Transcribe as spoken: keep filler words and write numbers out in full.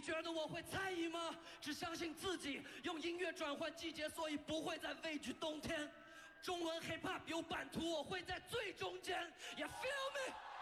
觉得我会在意吗？只相信自己，用音乐转换季节，所以不会再畏惧冬天。中文 hiphop 有版图，我会在最中间。You feel me？